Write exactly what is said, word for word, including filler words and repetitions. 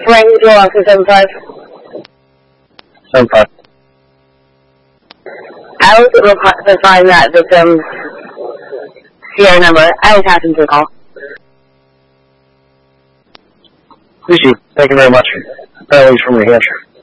Frank, you on for seven five. seven five. I was able to find that victim's C R number. I was happy to call. Appreciate it. Thank you very much. Apparently he's from New Hampshire.